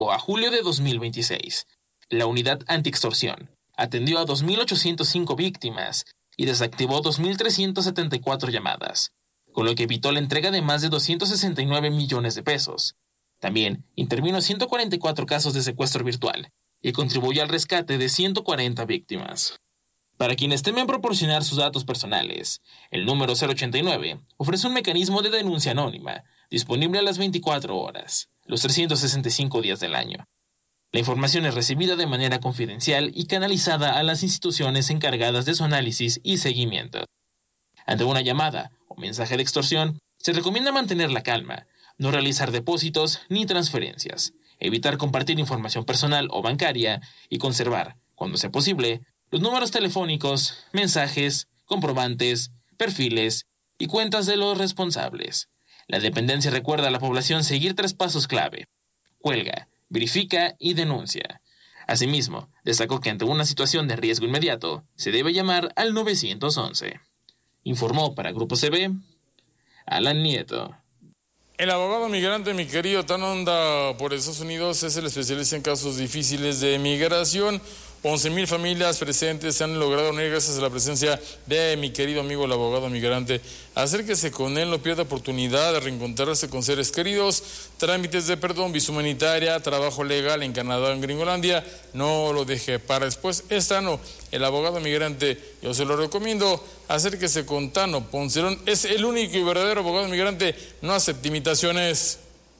a julio de 2026. La unidad antiextorsión atendió a 2.805 víctimas y desactivó 2.374 llamadas, con lo que evitó la entrega de más de 269 millones de pesos. También intervino 144 casos de secuestro virtual y contribuyó al rescate de 140 víctimas. Para quienes temen proporcionar sus datos personales, el número 089 ofrece un mecanismo de denuncia anónima, disponible a las 24 horas, los 365 días del año. La información es recibida de manera confidencial y canalizada a las instituciones encargadas de su análisis y seguimiento. Ante una llamada o mensaje de extorsión, se recomienda mantener la calma, no realizar depósitos ni transferencias, evitar compartir información personal o bancaria y conservar, cuando sea posible, los números telefónicos, mensajes, comprobantes, perfiles y cuentas de los responsables. La dependencia recuerda a la población seguir 3 pasos clave: cuelga, verifica y denuncia. Asimismo, destacó que ante una situación de riesgo inmediato, se debe llamar al 911. Informó para Grupo CB, Alan Nieto. El abogado migrante, mi querido Tanonda, por Estados Unidos, es el especialista en casos difíciles de migración. 11,000 familias presentes han logrado unir gracias a la presencia de mi querido amigo el abogado migrante. Acérquese con él, no pierda oportunidad de reencontrarse con seres queridos, trámites de perdón, visa humanitaria, trabajo legal en Canadá o en Gringolandia, no lo deje para después. Es Tano, el abogado migrante, yo se lo recomiendo. Acérquese con Tano Poncerón, es el único y verdadero abogado migrante, no acepta imitaciones.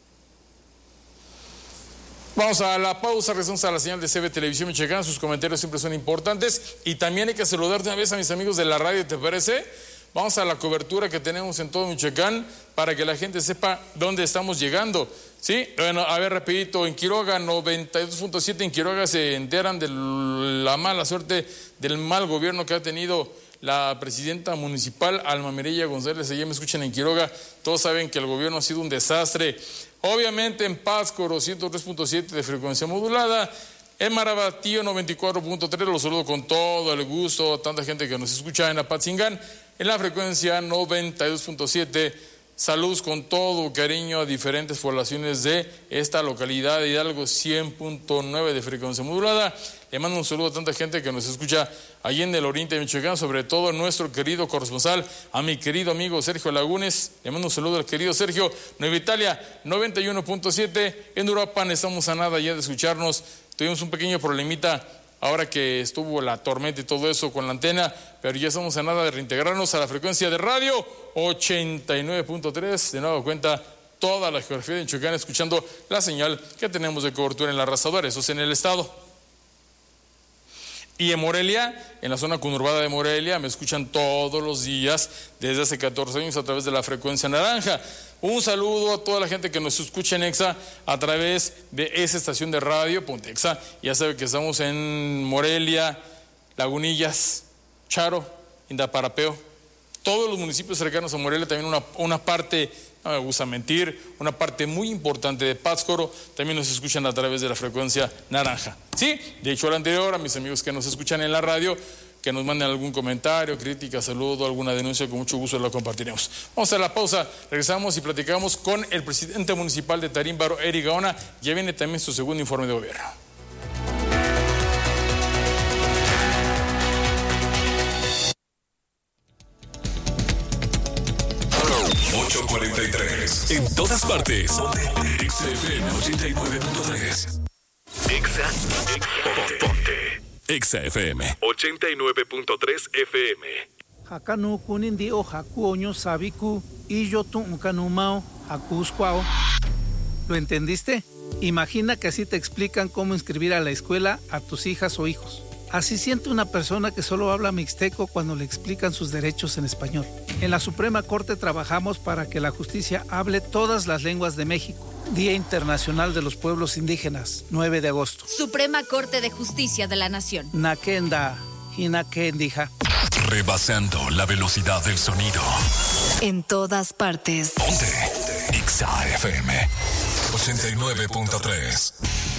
Vamos a la pausa, regresamos a la señal de CB Televisión Michoacán. Sus comentarios siempre son importantes y también hay que saludar de una vez a mis amigos de la radio, ¿te parece? Vamos a la cobertura que tenemos en todo Michoacán para que la gente sepa dónde estamos llegando. Sí, bueno, a ver, rapidito, en Quiroga 92.7, en Quiroga se enteran de la mala suerte, del mal gobierno que ha tenido la presidenta municipal, Alma Mireya González. Allá me escuchan en Quiroga, todos saben que el gobierno ha sido un desastre. Obviamente en Pátzcuaro 103.7 de frecuencia modulada, en Marabatío 94.3, los saludo con todo el gusto, tanta gente que nos escucha en Apatzingán, en la frecuencia 92.7, saludos con todo cariño a diferentes poblaciones de esta localidad de Hidalgo 100.9 de frecuencia modulada. Le mando un saludo a tanta gente que nos escucha allí en el oriente de Michoacán, sobre todo a nuestro querido corresponsal, a mi querido amigo Sergio Lagunes. Le mando un saludo al querido Sergio. Nueva Italia 91.7, en Uruapan estamos a nada ya de escucharnos. Tuvimos un pequeño problemita ahora que estuvo la tormenta y todo eso con la antena, pero ya estamos a nada de reintegrarnos a la frecuencia de radio 89.3, de nueva cuenta toda la geografía de Michoacán escuchando la señal que tenemos de cobertura en la Arrasadora, eso es en el estado. Y en Morelia, en la zona conurbada de Morelia, me escuchan todos los días desde hace 14 años a través de la frecuencia naranja. Un saludo a toda la gente que nos escucha en EXA a través de esa estación de radio, Ponte EXA. Ya sabe que estamos en Morelia, Lagunillas, Charo, Indaparapeo, todos los municipios cercanos a Morelia, también una parte, no me gusta mentir, una parte muy importante de Pátzcuaro, también nos escuchan a través de la frecuencia naranja. Sí, de hecho al anterior, a mis amigos que nos escuchan en la radio, que nos manden algún comentario, crítica, saludo, alguna denuncia, con mucho gusto lo compartiremos. Vamos a la pausa, regresamos y platicamos con el presidente municipal de Tarímbaro, Eric Gaona. Ya viene también su segundo informe de gobierno. En todas partes. XFM 89.3. XFM 89.3 FM. Hakanu kunindi o hakuoño sabiku y yo tuncanumao hakuscuao. ¿Lo entendiste? Imagina que así te explican cómo inscribir a la escuela a tus hijas o hijos. Así siente una persona que solo habla mixteco cuando le explican sus derechos en español. En la Suprema Corte trabajamos para que la justicia hable todas las lenguas de México. Día Internacional de los Pueblos Indígenas, 9 de agosto. Suprema Corte de Justicia de la Nación. Nakenda, Hinakendija. Rebasando la velocidad del sonido. En todas partes. Ponte XFM 89.3.